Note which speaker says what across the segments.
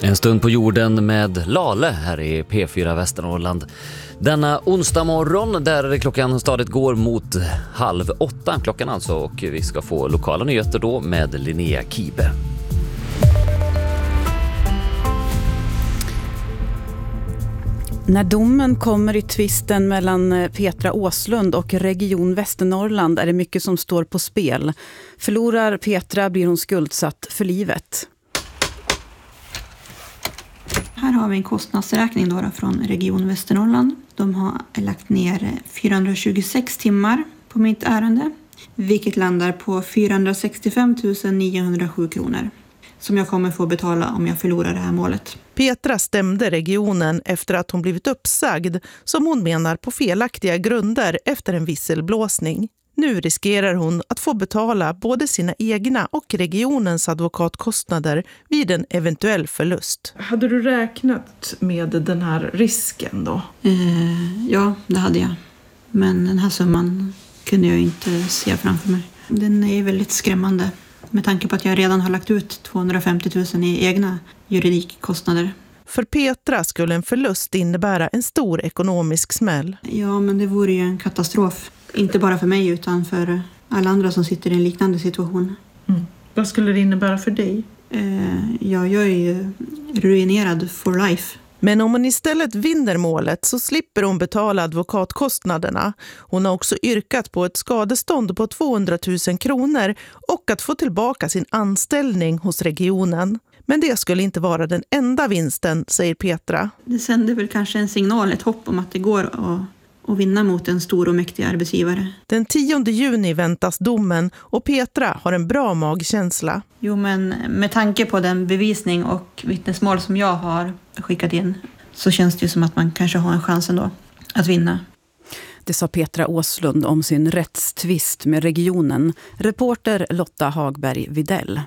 Speaker 1: En stund på jorden med Lale här i P4 Västernorrland. Denna onsdag morgon där klockan stadigt går mot 7:30 klockan alltså, och vi ska få lokala nyheter då med Linnea Kibe.
Speaker 2: När domen kommer i tvisten mellan Petra Åslund och Region Västernorrland är det mycket som står på spel. Förlorar Petra blir hon skuldsatt för livet.
Speaker 3: Här har vi en kostnadsräkning då från Region Västernorrland. De har lagt ner 426 timmar på mitt ärende, vilket landar på 465 907 kronor som jag kommer få betala om jag förlorar det här målet.
Speaker 4: Petra stämde regionen efter att hon blivit uppsagd, som hon menar på felaktiga grunder efter en visselblåsning. Nu riskerar hon att få betala både sina egna och regionens advokatkostnader vid en eventuell förlust.
Speaker 5: Hade du räknat med den här risken då?
Speaker 3: Ja, det hade jag. Men den här summan kunde jag inte se framför mig. Den är väldigt skrämmande med tanke på att jag redan har lagt ut 250 000 i egna juridikkostnader.
Speaker 4: För Petra skulle en förlust innebära en stor ekonomisk smäll.
Speaker 3: Ja, men det vore ju en katastrof. Inte bara för mig utan för alla andra som sitter i en liknande situation.
Speaker 5: Vad skulle det innebära för dig?
Speaker 3: Jag är ju ruinerad for life.
Speaker 4: Men om hon istället vinner målet så slipper hon betala advokatkostnaderna. Hon har också yrkat på ett skadestånd på 200 000 kronor och att få tillbaka sin anställning hos regionen. Men det skulle inte vara den enda vinsten, säger Petra.
Speaker 3: Det sänder väl kanske en signal, ett hopp om att det går att vinna mot en stor och mäktig arbetsgivare.
Speaker 4: Den 10 juni väntas domen och Petra har en bra magkänsla.
Speaker 3: Jo, men med tanke på den bevisning och vittnesmål som jag har skickat in så känns det ju som att man kanske har en chans ändå att vinna.
Speaker 2: Det sa Petra Åslund om sin rättstvist med regionen. Reporter Lotta Hagberg Videll.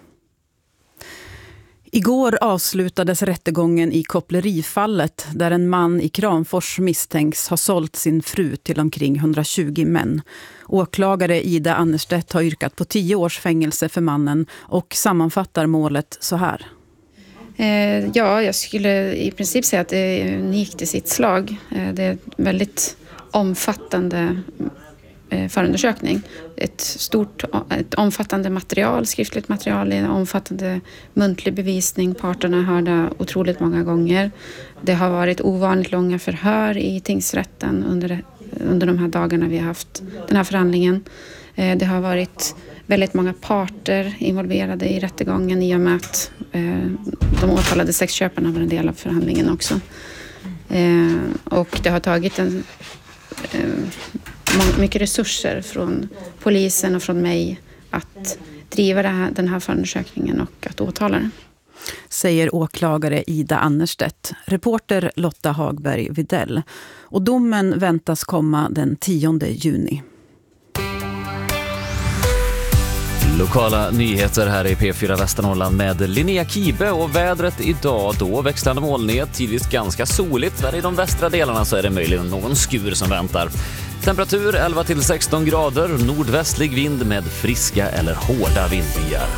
Speaker 2: Igår avslutades rättegången i kopplerifallet där en man i Kramfors misstänks ha sålt sin fru till omkring 120 män. Åklagare Ida Annerstedt har yrkat på 10 års fängelse för mannen och sammanfattar målet så här.
Speaker 6: Ja, jag skulle i princip säga att det är unikt i sitt slag. Det är ett väldigt omfattande förundersökning. Ett omfattande material, skriftligt material, en omfattande muntlig bevisning. Parterna hörda otroligt många gånger. Det har varit ovanligt långa förhör i tingsrätten under de här dagarna vi har haft den här förhandlingen. Det har varit väldigt många parter involverade i rättegången i och med att de åtalade sexköparna var en del av förhandlingen också. Och det har tagit mycket resurser från polisen och från mig att driva den här förundersökningen och att åtala den.
Speaker 2: Säger åklagare Ida Annerstedt. Reporter Lotta Hagberg Videll. Och domen väntas komma den 10 juni.
Speaker 1: Lokala nyheter här i P4 Västernorrland med Linnea Kibe, och vädret idag då växlande molnighet, tidvis ganska soligt. Där i de västra delarna så är det möjligen någon skur som väntar. Temperatur 11 till 16 grader, nordvästlig vind med friska eller hårda vindbyar.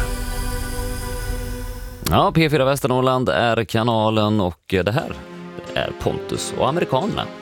Speaker 1: Ja, P4 Västernorrland är kanalen och det här är Pontus och amerikanerna.